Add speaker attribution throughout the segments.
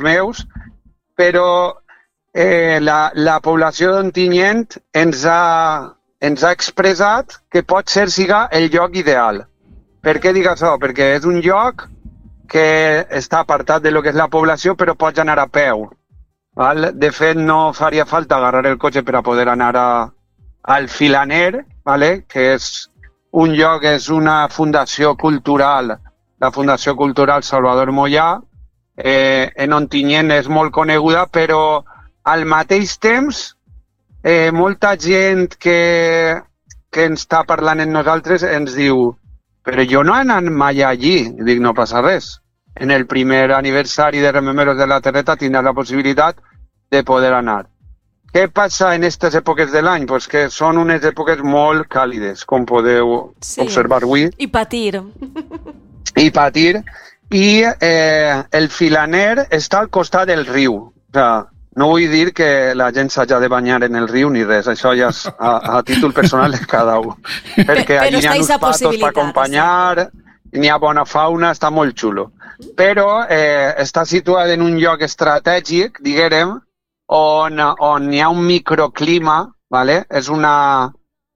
Speaker 1: meus, però la població d'Ontinyent ens ha expressat que pot ser siga el lloc ideal. Per què dic això? Perquè és un lloc que està apartat de lo que és la població, però pots anar a peu. Val? De fet, no faria falta agarrar el cotxe per a poder anar al Filaner, vale? Que és un lloc, és una fundació cultural, la Fundació Cultural Salvador Mollà. En Ontinyent és molt coneguda, però al mateix temps molta gent que ens està parlant amb nosaltres ens diu però jo no he anat mai allí. I dic, no passa res. En el primer aniversari de Rememberos de la Terreta tindràs la possibilitat de poder anar. Què passa en aquestes èpoques de l'any? Pues que són unes èpoques molt càlides, com podeu observar avui.
Speaker 2: I patir.
Speaker 1: I el Filaner està al costat del riu. O sigui, no vull dir que la gent s'hagi de banyar en el riu ni res, això ja és a títol personal de cada un. Perquè allà hi ha uns patos per acompanyar, n'hi ha bona fauna, està molt xulo. Però està situat en un lloc estratègic, diguem, on hi ha un microclima, ¿vale? És una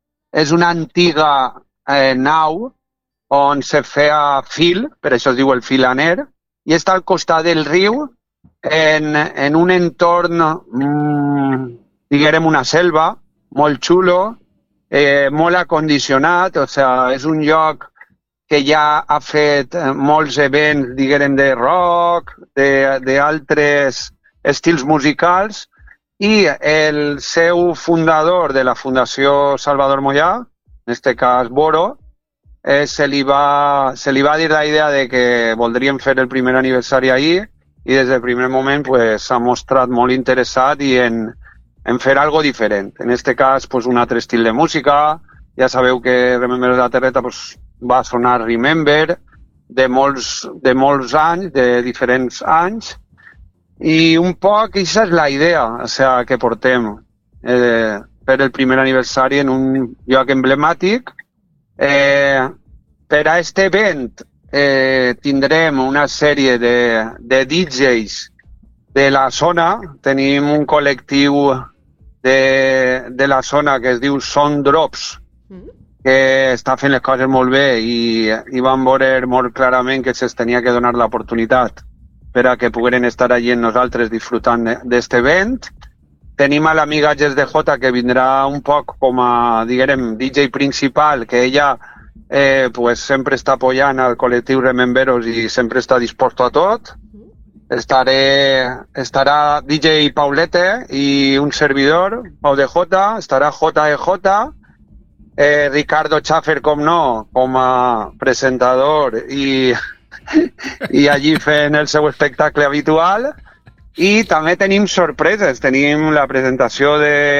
Speaker 1: antiga nau on se feia fil, per això es diu el Filaner, i està al costat del riu, en un entorn, diguem, una selva, molt xulo, molt acondicionat, o sigui, és un lloc que ja ha fet molts events, diguem, de rock, d'altres estils musicals, i el seu fundador de la Fundació Salvador Mollà, en aquest cas Boro, se li va dir la idea de que voldríem fer el primer aniversari ahir i des del primer moment s'ha mostrat molt interessat en fer algo diferent. En aquest cas, un altre estil de música. Ja sabeu que Remember de la Terreta va sonar Remember de molts anys, de diferents anys, i un poc aquesta és la idea, o sigui, que portem per el primer aniversari en un lloc emblemàtic. Per a aquest event tindrem una sèrie de DJs de la zona. Tenim un col·lectiu de la zona que es diu Sound Drops, que està fent les coses molt bé i van veure molt clarament que se'ls tenia que donar l'oportunitat per a que pogueren estar allí amb nosaltres disfrutant d'aquest event. Tenim a l'amiga Jess de Jota, que vindrà un poc com a, diguem, DJ principal, que ella sempre està apoyant al col·lectiu Rememberos i sempre està disposto a tot. Estarà DJ Paulete i un servidor, Pau de Jota, estarà JEJ, Ricardo Schaffer, com no, com a presentador i allí fent el seu espectacle habitual. I també tenim sorpreses, tenim la presentació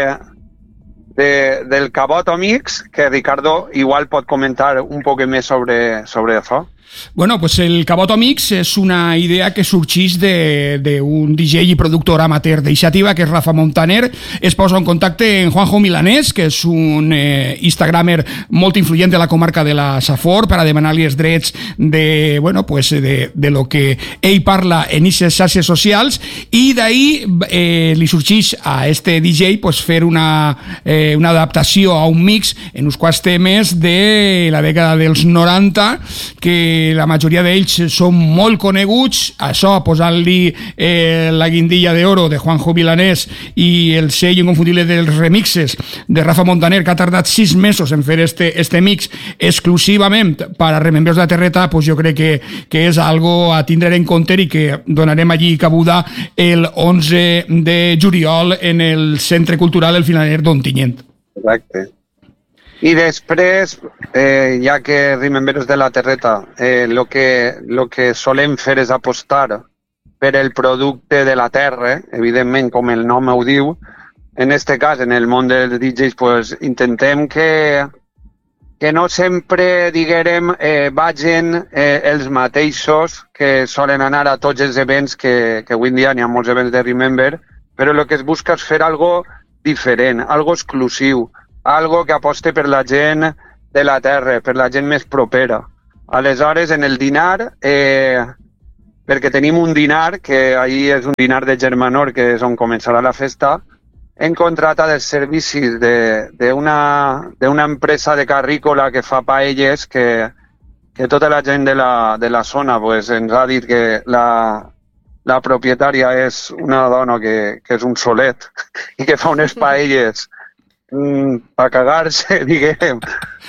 Speaker 1: del Caboto Mix, que Ricardo igual pot comentar un poc més sobre això.
Speaker 3: Bueno, pues el Caboto Mix és una idea que sorgeix d'un DJ i productor amateur d'Ixativa, que és Rafa Montaner. Es posa en contacte amb Juanjo Milanés, que és un instagramer molt influent de la comarca de la Safor, per a demanar-li els drets de lo que ell parla en aquestes xarxes socials, i d'ahir li sorgeix a este DJ fer una adaptació a un mix en uns quants temes de la dècada dels 90, que la majoria d'ells són molt coneguts. Això, posant-li la guindilla d'oro de Juanjo Milanés i el sell inconfundible dels remixes de Rafa Montaner, que ha tardat 6 mesos en fer este mix exclusivament per a Rememberos de la Terreta, jo crec que és algo a tindre en compte i que donarem allí cabuda el 11 de juliol en el Centre Cultural El Filaner d'Ontinyent.
Speaker 1: Correcte. I després, ja que Rememberos de la Terreta, lo que solem fer és apostar per el producte de la terra, evidentment, com el nom ho diu. En aquest cas, en el món dels DJs, intentem que no sempre, diguem, vagin els mateixos que solen anar a tots els events, que avui en dia n'hi ha molts events de Remember, però el que es busca és fer algo diferent, algo exclusiu, algo que aposte per la gent de la terra, per la gent més propera. Aleshores, en el dinar perquè tenim un dinar, que ahir és un dinar de Germanor, que és on començarà la festa, hem contratat els servicis d'una empresa de carrícola que fa paelles, que tota la gent de la zona pues, ens ha dit que la propietària és una dona que és un solet i que fa unes paelles per cagar-se, diguem,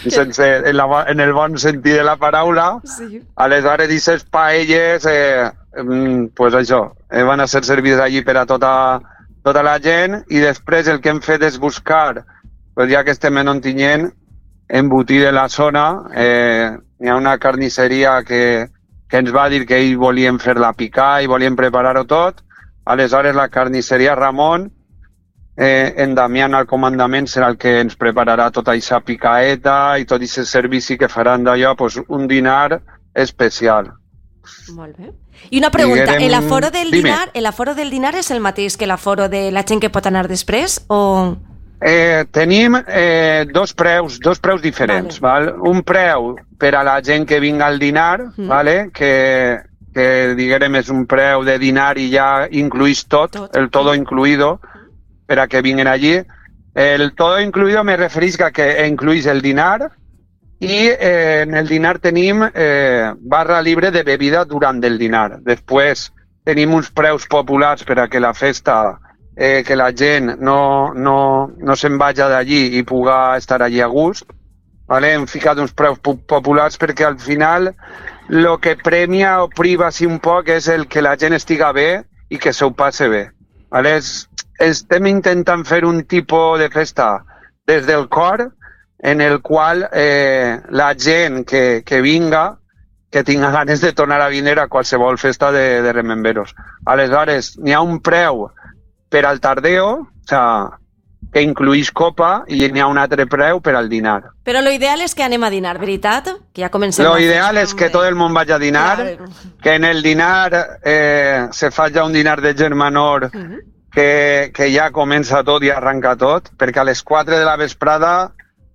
Speaker 1: en el bon sentit de la paraula. Sí. Aleshores, aquestes paelles, pues això, van a ser servides allí per a tota la gent, i després el que hem fet és buscar, pues ja que estem en Ontinyent, embotir de la zona, hi ha una carnisseria que ens va dir que ells volien fer-la picar i volien preparar-ho tot. Aleshores la carnisseria Ramon, en Damián al comandament serà el que ens prepararà tota aquesta picaeta i tot aquest servici que faran d'allò, pues, un dinar especial.
Speaker 2: Molt bé. I una pregunta, l'aforo del dinar és el mateix que l'aforo de la gent que pot anar després? O...
Speaker 1: Tenim dos preus diferents. Vale. Un preu per a la gent que vinga al dinar, vale? que diguem és un preu de dinar i ja incluís tot, el todo incluido, per a que vinguin allí. El todo incluido me referís a que incluís el dinar, i en el dinar tenim barra libre de bebida durant el dinar. Després tenim uns preus populars per a que la festa, que la gent no se'n vagi d'allí i puga estar allí a gust. Vale? Hem ficat uns preus populars perquè al final el que premia o priva sí un poc és el que la gent estiga bé i que s'ho passe bé. Vale? Estem intentant fer un tipus de festa des del cor, en el qual la gent que vinga, que tinga ganes de tornar a vindre a qualsevol festa de Rememberos. Aleshores, n'hi ha un preu per al tardeo, que incluís copa, i n'hi ha un altre preu per al dinar.
Speaker 2: Però lo ideal és que anem a dinar, veritat? Que ja comencem
Speaker 1: lo ideal és que tot el món vagi a dinar, claro. Que en el dinar se faci un dinar de Germanor, que ja comença tot i arranca tot, perquè a les 4 de la vesprada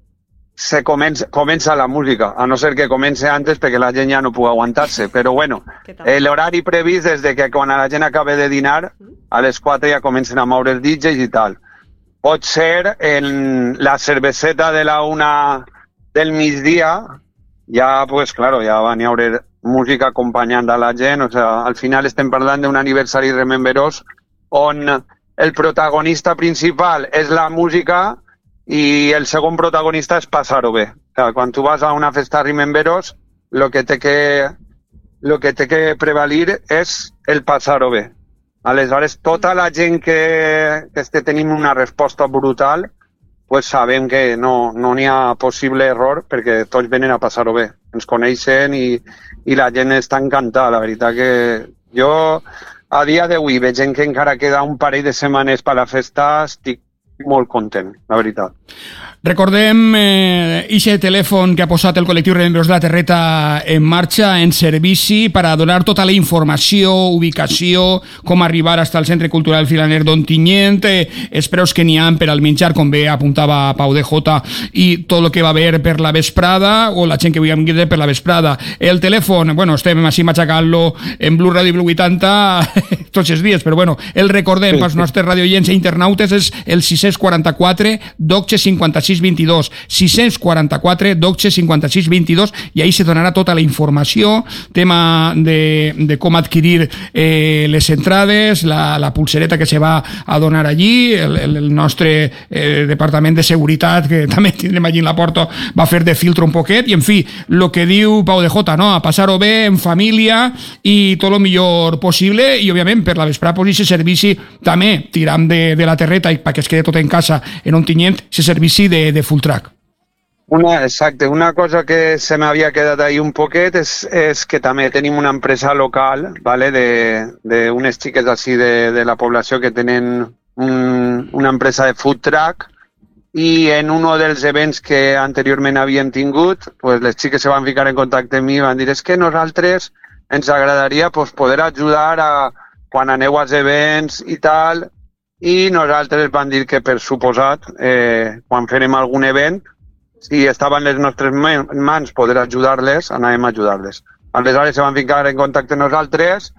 Speaker 1: comença la música, a no ser que comenci antes perquè la gent ja no pugui aguantar-se, però bueno, l'horari previst és que quan la gent acabe de dinar, a les 4 ja comencen a moure els DJs i tal. Pot ser en la cerveseta de la 1 del migdia, ja, pues claro, ja van hi haure música acompanyant a la gent, o sea, al final estem parlant d'un aniversari rememberós on el protagonista principal és la música i el segon protagonista és passar-ho bé. Quan tu vas a una festa Rememberos, el que té que prevalir és el passar-ho bé. Aleshores, tota la gent que tenim una resposta brutal, pues sabem que no n'hi ha possible error perquè tots venen a passar-ho bé. Ens coneixen i la gent està encantada. La veritat que jo, a dia d'avui, veig que encara queda un parell de setmanes per a la festa, estic molt content, la veritat.
Speaker 3: Recordem ixe telèfon que ha posat el col·lectiu Rememberos de la Terreta en marxa, en servici, per a donar tota la informació, ubicació, com arribar fins al Centre Cultural Filaner d'Ontinyent, els preus que n'hi ha per al menjar, com bé apuntava Pau de Jota, i tot el que va haver per la vesprada, o la gent que vulgui per la vesprada. El telèfon, bueno, estem així matxacant-lo en Blu Radio i Blu 80 tots els dies, però bueno, el recordem pels nostres radioients i internautes, és el 644 12 56 22, 644 12 56 22, i ahí se donarà tota la informació, tema de com adquirir les entrades, la pulsereta que se va a donar allí, el nostre departament de seguretat, que també tindrem allí en la porta, va fer de filtro un poquet, i en fi, el que diu Pau de Jota, no? A passar-ho bé en família i tot el millor possible, i òbviament per la vesprada pues aquest servici també tiram de la terreta i perquè es quede tot en casa en Ontinyent, aquest servici de full track.
Speaker 1: Exacte, una cosa que se m'havia quedat ahí un poquet és que també tenim una empresa local, ¿vale? d'unes xiques així de la població que tenen una empresa de food truck, i en uno dels events que anteriorment havíem tingut, pues les xiques se van ficar en contacte amb mi i van dir és que nosaltres ens agradaria pues, poder ajudar quan aneu als events i tal, i nosaltres vam dir que per suposat, quan farem algun event, si estaven les nostres mans poder ajudar-les, anàvem a ajudar-les. Aleshores se van ficar en contacte nosaltres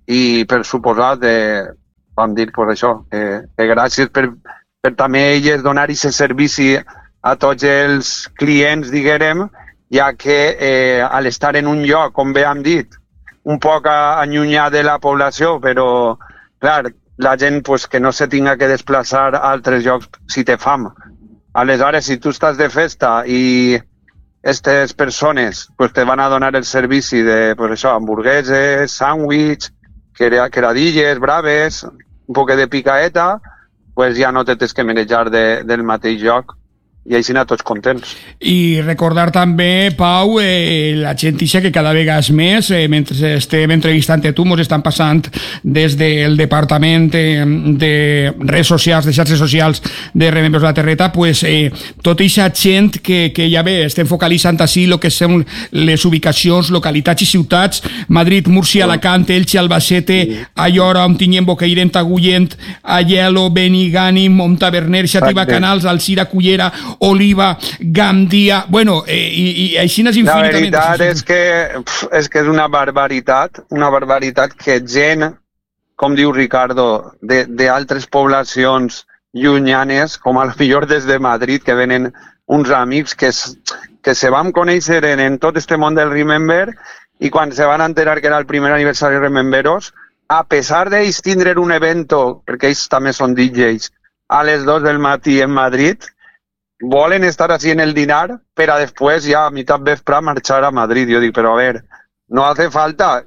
Speaker 1: i per suposat vam dir pues, això, que gràcies per també elles donar aquest servici a tots els clients, diguem, ja que a l'estar en un lloc, com bé hem dit, un poc allunyat de la població, però, clar, la gent pues, que no se tinga que desplaçar a altres llocs si té fam. Aleshores, si tu estàs de festa i aquestes persones pues, te van a donar el servici de pues, això, hamburgueses, sàndwich, queradilles, braves, un poc de picaeta, pues ja no te tens que manejar del mateix lloc i així anar tots contents.
Speaker 3: I recordar també, Pau, la gent ixa que cada vegada més, mentre estem entrevistant tu, ens estan passant des del Departament de Redes Socials, de xarxes socials de Remembers la Terreta, pues, tota aquesta gent que ja ve, estem focalitzant així el que són les ubicacions, localitats i ciutats, Madrid, Múrcia, Alacant, Elche, Albacete, Ayora, Ontinyent, Bocairent, Agullent, Aielo, Benigànim, Montaverner, Xàtiva, Canals, Alzira, Cullera, Oliva, Gandia, bueno, i així n'és infinitament.
Speaker 1: La veritat és que és una barbaritat que gent, com diu Ricardo, d'altres poblacions llunyanes, com a lo millor des de Madrid, que venen uns amics que se van conèixer en tot este món del Remember i quan se van enterar que era el primer aniversari de Rememberos, a pesar d'ells tindre un evento, perquè ells també són DJs, a les 2 del matí en Madrid, volen estar así en el dinar, pero después ya a mitad vespre marchar a Madrid. Yo digo, pero a ver, no hace falta,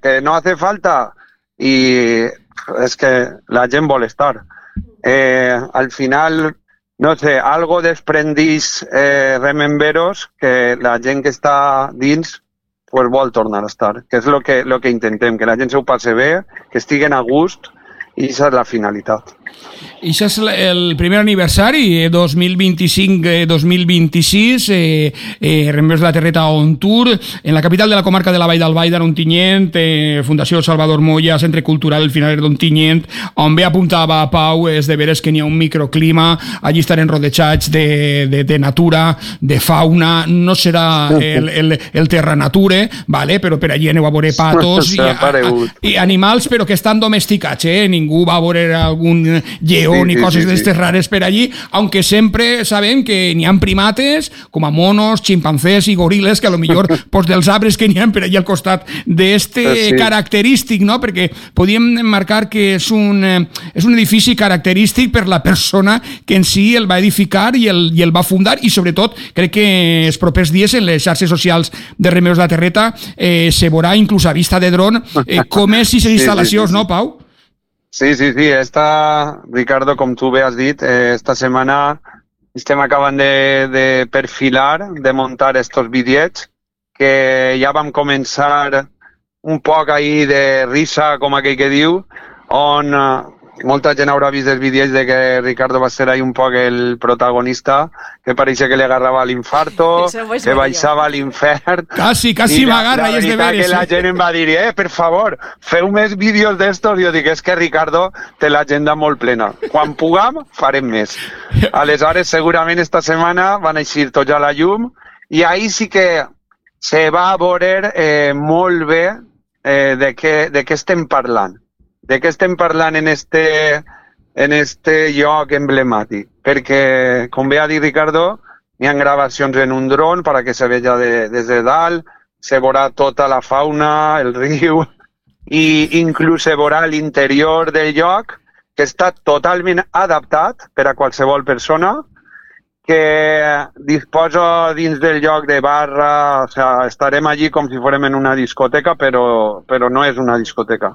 Speaker 1: y es que la gent vol estar. Al final, no sé, algo desprendís Rememberos que la gent que està dins pues vol tornar a estar, que és lo que intentem, que la gent se ho passe bé, que estiguen a gust, i això és la finalitat.
Speaker 3: I això és el primer aniversari, 2025-2026, Remembers la Terreta on tour, en la capital de la comarca de la Vall d'Albaida, Ontinyent, Fundació Salvador Moya, Centre Cultural El Finaler d'Ontinyent, on bé apuntava a Pau, és de veres que n'hi ha un microclima, allí estarem rodejats de natura, de fauna, no serà el Terra Nature, vale? Però per allí aneu a veure patos i animals, però que estan domesticats, ningú va a veure algun lleó ni coses d'estes rares per allí, aunque sempre sabem que n'hi ha primates com a monos, ximpancers i goriles que a lo millor pues, dels arbres que n'hi ha per allí al costat d'este característic, no? Perquè podíem marcar que és un edifici característic per la persona que en si el va edificar i el va fundar, i sobretot crec que els propers dies en les xarxes socials de Remembers la Terreta se veurà inclús a vista de dron com és aquestes instal·lacions, no, Pau?
Speaker 1: Sí, Ricardo, com tu bé has dit, esta setmana estem acabant de perfilar, de muntar estos bitllets, que ja vam començar un poc ahí de risa, com aquell que diu, on molta gent haurà vist els vídeos de que Ricardo va ser ahí un poc el protagonista, que pareixia que le agarrava l'infarto, que baixava a l'infern.
Speaker 3: Casi m'agarra, i és de veres.
Speaker 1: Que la gent em va dir, per favor, feu més vídeos d'estos. Jo dic, és que Ricardo té l'agenda molt plena. Quan puguem, farem més. Aleshores, segurament esta setmana van eixir tots a la llum, i ahí sí que se va veure molt bé de què estem parlant. De què estem parlant en este lloc emblemàtic? Perquè, com bé ha dit Ricardo, hi ha gravacions en un dron perquè se veja des de dalt, se veurà tota la fauna, el riu, i inclús se veurà l'interior del lloc, que està totalment adaptat per a qualsevol persona, que disposa dins del lloc de barra, o sea, estarem allí com si fórem en una discoteca, però no és una discoteca.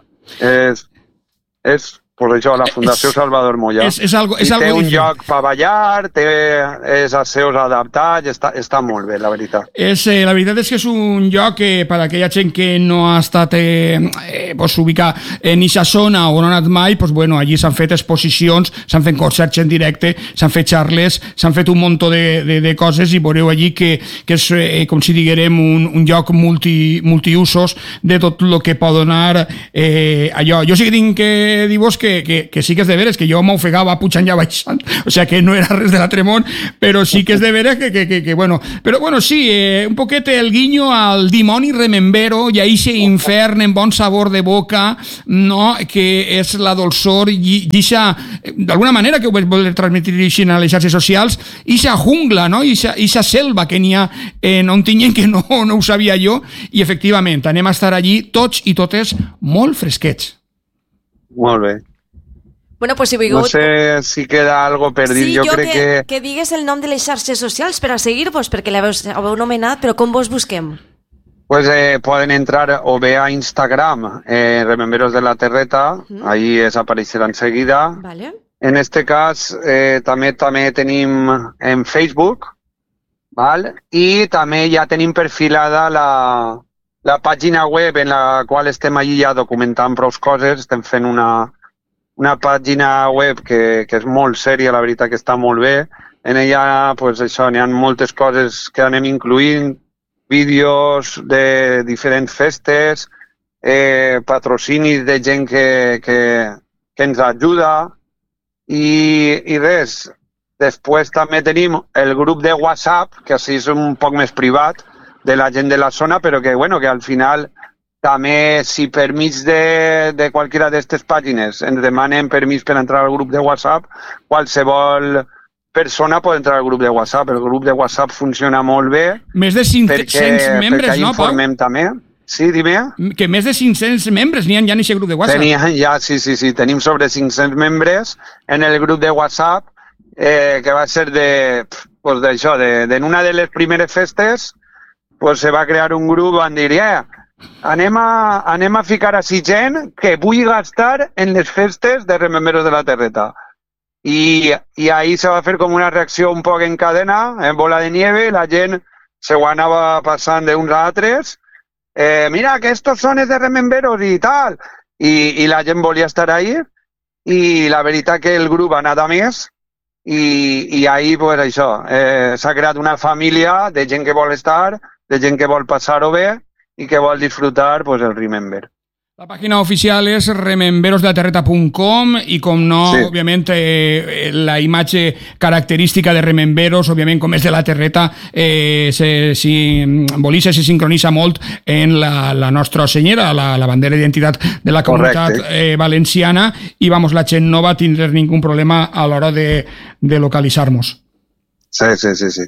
Speaker 1: És pues això, la Fundació Salvador Moya. Té un lloc per ballar, té asseus adaptats, està molt bé, la veritat.
Speaker 3: La veritat és que és un lloc que per a aquella gent que no ha estat ubicat en aquesta zona o no ha anat mai, allí s'han fet exposicions, s'han fet concerts en directe, s'han fet xarles, s'han fet un munt de coses, i veureu allí que és, com si diguérem, un lloc multiusos de tot el que pot donar allò. Jo sí que tinc que dir-vos que que sí que és de veres, que jo m'ofegava pujant i baixant, o sigui que no era res de la Tremont, però sí que és de veres que bueno. Però bueno, sí, un poquet el guinyo al dimoni remembero i a ixe infern en bon sabor de boca, no? Que és la dolçor i ixa, d'alguna manera que ho vaig voler transmetir així a les xarxes socials, ixa jungla, no? Ixa selva que n'hi ha en Ontinyent, que no ho sabia jo, i efectivament anem a estar allí tots i totes molt fresquets.
Speaker 1: Molt bé.
Speaker 2: Bueno, pues si volgueu...
Speaker 1: No sé si queda algo per dir.
Speaker 2: Sí,
Speaker 1: jo crec
Speaker 2: que digues el nom de les xarxes socials per a seguir-vos, perquè l'heu nomenat, però com vos busquem?
Speaker 1: Pues poden entrar o bé a Instagram, Rememberos de la Terreta, ahí apareixerà enseguida.
Speaker 2: Vale.
Speaker 1: En este cas també tenim en Facebook, val? I també ja tenim perfilada la pàgina web en la qual estem allí ja documentant prou coses, estem fent una pàgina web que és molt sèria, la veritat que està molt bé. En ella, pues això, n'hi ha moltes coses que anem incloent, vídeos de diferents festes, patrocinis de gent que ens ajuda i res. Després també tenim el grup de WhatsApp, que així és un poc més privat, de la gent de la zona, però que, bueno, que al final també, si per mig de qualsevol d'aquestes pàgines ens demanen permís per entrar al grup de WhatsApp, qualsevol persona pot entrar al grup de WhatsApp. El grup de WhatsApp funciona molt bé.
Speaker 3: Més de 500 membres,
Speaker 1: perquè
Speaker 3: no, Pau?
Speaker 1: informem també. Sí, dime.
Speaker 3: Que més de 500 membres n'hi ha ja en aquest grup de WhatsApp.
Speaker 1: Sí. Tenim sobre 500 membres en el grup de WhatsApp, que va ser d'això, en una de les primeres festes, se va crear un grup, van dir, anem a ficar així gent que vulgui gastar en les festes de Rememberos de la Terreta. I ahí se va fer com una reacció un poc en cadena, en bola de nieve, la gent se ho anava passant d'uns a altres, mira, que estos son de Rememberos i tal, i la gent volia estar ahí, i la veritat que el grup ha anat a més, i ahí, pues això, s'ha creat una família de gent que vol estar, de gent que vol passar-ho bé i que vol disfrutar el Remember.
Speaker 3: La pàgina oficial és rememberosdelaterreta.com i, com no, sí, òbviament, la imatge característica de Rememberos, òbviament, com és de la Terreta, simbolitza, se sincronitza molt en la nostra senyera, la bandera d'identitat de la comunitat valenciana, i, la gent no va tindre ningú problema a l'hora de localitzar-nos.
Speaker 1: Sí.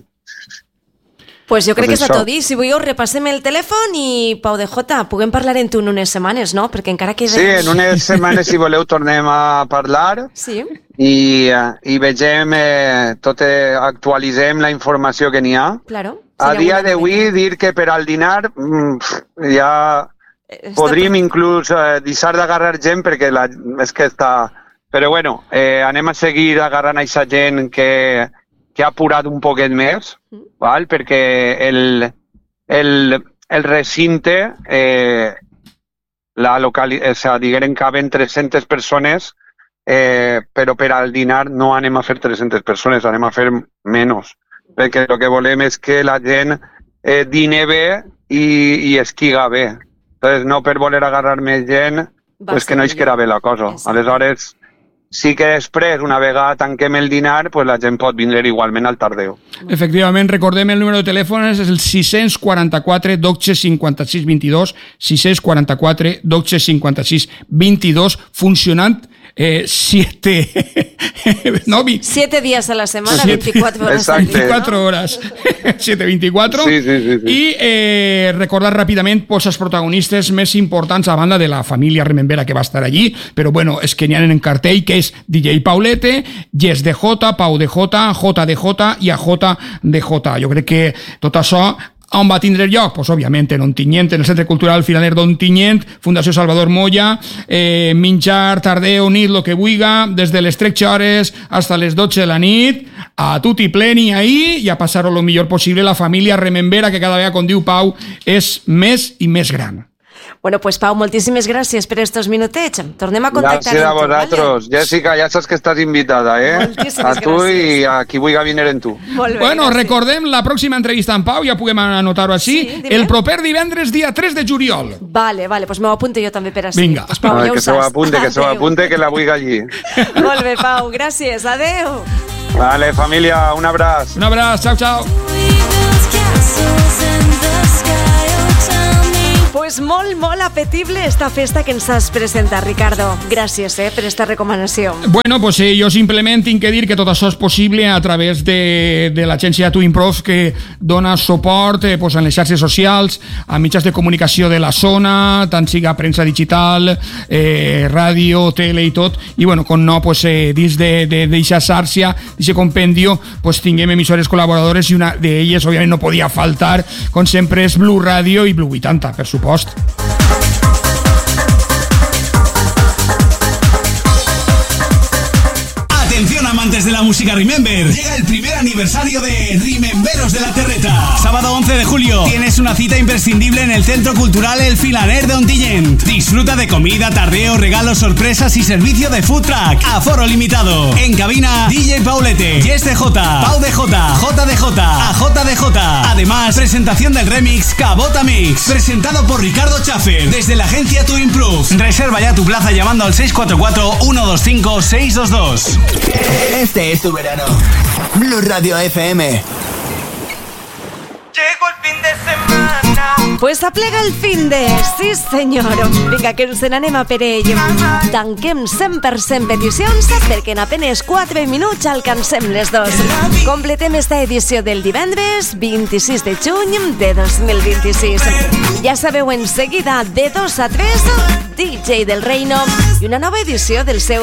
Speaker 2: Pues jo crec que està tot dit. Si voleu, repassem el telèfon i, Pau de Jota, puguem parlar en tu en unes setmanes, no? Perquè encara queda...
Speaker 1: Sí, en unes setmanes, si voleu, tornem a parlar.
Speaker 2: Sí.
Speaker 1: I vegem, actualitzem la informació que n'hi ha.
Speaker 2: Claro.
Speaker 1: A dia d'avui, dir que per al dinar ja podríem inclús deixar d'agarrar gent perquè és que està... Però bueno, anem a seguir agarrant aquesta gent que ha apurat un poquet més, val? Perquè el recinte, diguem, caben 300 persones, però per al dinar no anem a fer 300 persones, anem a fer menys. Perquè el que volem és que la gent dine bé i estiga bé. Entonces, no per voler agarrar més gent, pues que no isquera bé la cosa. Aleshores, sí que després, una vegada tanquem el dinar, pues la gent pot vindre igualment al tardeu.
Speaker 3: Efectivament, recordem el número de telèfon, és el 644 12 56 22, 644 12 56 22, funcionant 7
Speaker 2: días a la semana, 24 horas al día,
Speaker 3: 24 horas 7-24.
Speaker 1: Sí.
Speaker 3: I recordar ràpidament els protagonistes més importants a banda de la família Remembera que va estar allí, però bueno, és que n'hi ha en cartell, que és DJ Paulete, Yes DJ, Pau DJ, JDJ i AJDJ. Jo crec que tot això on va tindre lloc? Pues, òbviament, en Ontinyent, en el Centre Cultural Filaner d'Ontinyent, Fundació Salvador Moya, menjar, tardeu, nit, lo que vulga, des de les 13 hores fins a les 12 de la nit, a tutti pleni ahí, i a passar-ho el millor possible. La família Remembera, que cada vegada, com diu Pau, és més i més gran.
Speaker 2: Bueno, pues Pau, moltíssimes gràcies per estos minutets. Tornem a contactar
Speaker 1: gràcies a vosaltres.
Speaker 2: Vale?
Speaker 1: Jessica, ja saps que estàs invitada,
Speaker 2: Moltíssimes
Speaker 1: a tu
Speaker 2: gràcies.
Speaker 1: I a qui vulgui venir en tu.
Speaker 2: Molt bé,
Speaker 3: bueno,
Speaker 2: gràcies.
Speaker 3: recordem la pròxima entrevista amb Pau, ja puguem anotar-ho així, el proper divendres, dia 3 de juliol.
Speaker 2: Vale, pues m'ho apunto jo també per així.
Speaker 3: Vinga.
Speaker 2: Pues, Pau, ja
Speaker 1: que se ho apunte, que la vull allí.
Speaker 2: Molt bé, Pau, gràcies. Adeu.
Speaker 1: Vale, família, un abraç.
Speaker 3: Un abraç, ciao, ciao.
Speaker 2: Pues molt apetible esta festa que ens has presentat, Ricardo. Gràcies per esta recomanació.
Speaker 3: Bueno, pues jo simplement tinc que dir que tot això és possible a través de l'agència Twinproof, que dona suport pues, en les xarxes socials, a mitjans de comunicació de la zona, tant siga premsa digital, ràdio, tele i tot, i bueno, com no, pues, dins d'eixa xarxa, d'aquest compendio, pues, tinguem emissores col·laboradores, i una d'elles, òbviament, no podia faltar, com sempre, és Blu Radio i Blu 80, per supost.
Speaker 4: Atención, amantes de la música Remember. Llega el primer aniversario de Rememberos de la Terreta. Sábado 11 de julio tienes una cita imprescindible en el Centro Cultural El Filaner de Ontillent. Disfruta de comida, tardeo, regalos, sorpresas y servicio de food truck. Aforo limitado. En cabina, DJ Paulete, Yes DJ, Pau DJ, JDJ, AJDJ. Además, presentación del remix Cabota Mix, presentado por Ricardo Schaffer desde la agencia Twinproof. Reserva ya tu plaza llamando al 644-125-622.
Speaker 5: Este es tu verano. Blu Radio FM.
Speaker 6: Llegó el fin de semana.
Speaker 2: Pues aplega el fin de... Sí, senyor. Vinga, que ens n'anem a per ell. Tanquem 100% peticions perquè en apenes 4 minuts alcancem les 2. Completem esta edició del divendres 26 de juny de 2026. Ja sabeu, en seguida, de 2 a 3, DJ del Reino i una nova edició del seu